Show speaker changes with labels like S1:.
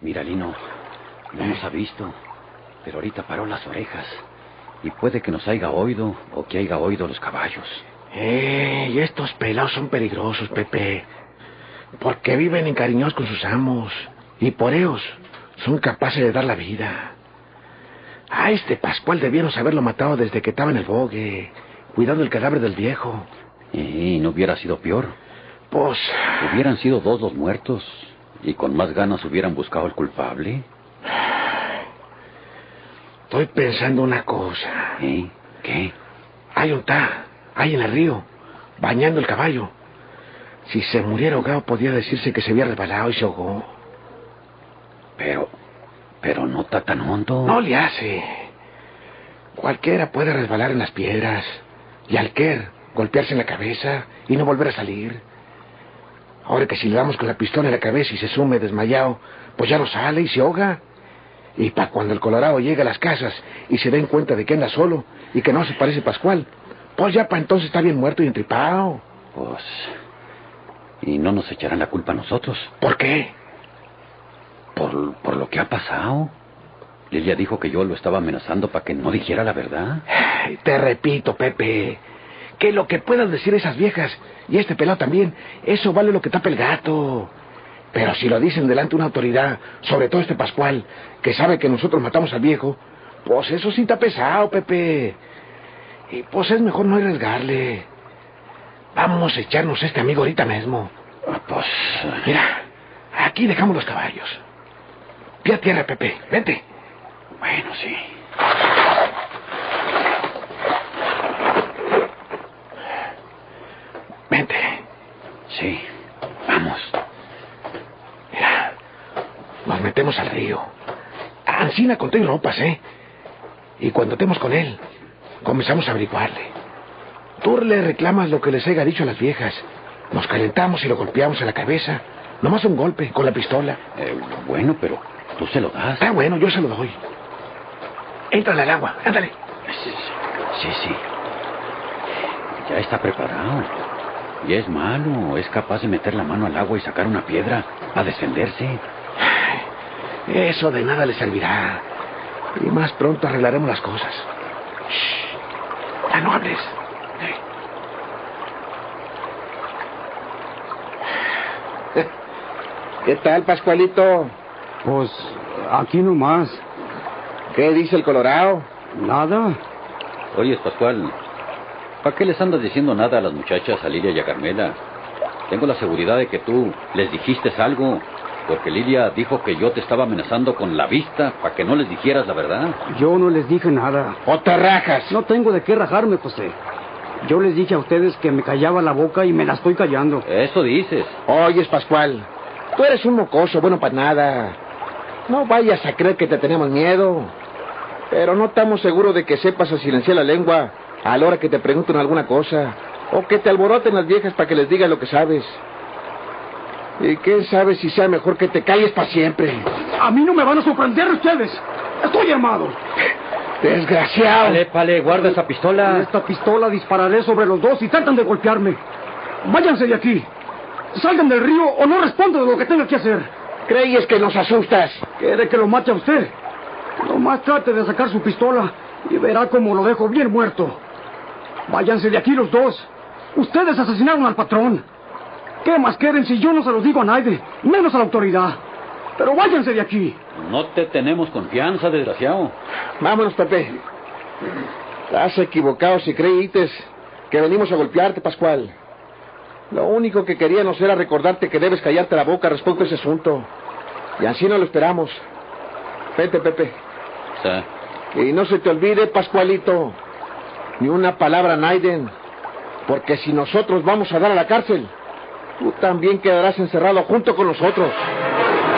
S1: Mira, Lino, no nos ha visto, pero ahorita paró las orejas. Y puede que nos haya oído o que haya oído los caballos.
S2: Y estos pelados son peligrosos, Pepe. Porque viven encariñados con sus amos. Y por ellos son capaces de dar la vida. A este Pascual debieron haberlo matado desde que estaba en el bogue, cuidando el cadáver del viejo.
S1: Y no hubiera sido peor.
S2: Pues...
S1: hubieran sido dos los muertos. Y con más ganas hubieran buscado al culpable.
S2: Estoy pensando una cosa.
S1: ¿Qué?
S2: Hay un ahí en el río, bañando el caballo. Si se muriera ahogado, podía decirse que se había resbalado y se ahogó.
S1: Pero no está tan hondo.
S2: No le hace. Cualquiera puede resbalar en las piedras. Y al golpearse en la cabeza y no volver a salir. Ahora que si le damos con la pistola en la cabeza y se sume desmayado, pues ya no sale y se ahoga. Y para cuando el Colorado llegue a las casas y se den cuenta de que anda solo y que no se parece Pascual, pues ya para entonces está bien muerto y entripado.
S1: Pues... ¿y no nos echarán la culpa a nosotros?
S2: ¿Por qué?
S1: Por lo que ha pasado. Lilia dijo que yo lo estaba amenazando para que no dijera la verdad.
S2: Ay, te repito, Pepe, que lo que puedan decir esas viejas y este pelado también, eso vale lo que tapa el gato. Pero si lo dicen delante de una autoridad, sobre todo este Pascual, que sabe que nosotros matamos al viejo, pues eso sí está pesado, Pepe. Y pues es mejor no arriesgarle. Vamos a echarnos a este amigo ahorita mismo.
S1: Pues...
S2: mira, aquí dejamos los caballos. Pie a tierra, Pepe, vente.
S1: Bueno, sí.
S2: Vente.
S1: Sí, vamos.
S2: Mira, nos metemos al río. Ancina con tus ropas, Y cuando estemos con él, comenzamos a averiguarle. Tú le reclamas lo que les haya dicho a las viejas. Nos calentamos y lo golpeamos en la cabeza. Nomás un golpe, con la pistola.
S1: Bueno, pero tú se lo das.
S2: Ah, bueno, yo se lo doy. Éntrale al agua, ándale.
S1: Sí. Ya está preparado. Y es malo, es capaz de meter la mano al agua y sacar una piedra a defenderse.
S2: Eso de nada le servirá. Y más pronto arreglaremos las cosas. Shh, ya no hables. ¿Qué tal, Pascualito?
S3: Pues, aquí nomás.
S2: ¿Qué dice el Colorado?
S3: Nada.
S1: Oye, Pascual, ¿para qué les andas diciendo nada a las muchachas, a Lilia y a Carmela? Tengo la seguridad de que tú les dijiste algo, porque Lilia dijo que yo te estaba amenazando con la vista para que no les dijeras la verdad.
S3: Yo no les dije nada.
S2: ¿O te rajas?
S3: No tengo de qué rajarme, José. Yo les dije a ustedes que me callaba la boca y me la estoy callando.
S1: Eso dices.
S2: Oyes, Pascual, tú eres un mocoso, bueno para nada. No vayas a creer que te tenemos miedo. Pero no estamos seguros de que sepas a silenciar la lengua a la hora que te pregunten alguna cosa. O que te alboroten las viejas para que les digas lo que sabes. Y quién sabe si sea mejor que te calles para siempre.
S3: A mí no me van a sorprender ustedes. Estoy armado.
S2: Desgraciado.
S1: Pale, guarda esa pistola.
S3: Con esta pistola dispararé sobre los dos y tratan de golpearme. Váyanse de aquí. Salgan del río o no respondo de lo que tenga que hacer.
S2: ¿Crees que nos asustas?
S3: ¿Quiere que lo mate a usted? Nomás trate de sacar su pistola y verá cómo lo dejo bien muerto. Váyanse de aquí los dos. Ustedes asesinaron al patrón. ¿Qué más quieren si yo no se los digo a nadie, menos a la autoridad? Pero váyanse de aquí.
S1: No te tenemos confianza, desgraciado.
S2: Vámonos, Pepe. Estás equivocado si creíste que venimos a golpearte, Pascual. Lo único que queríamos era recordarte que debes callarte la boca respecto a ese asunto. Y así no lo esperamos. Vete, Pepe.
S1: Sí.
S2: Y no se te olvide, Pascualito, ni una palabra a Naiden. Porque si nosotros vamos a dar a la cárcel, tú también quedarás encerrado junto con nosotros.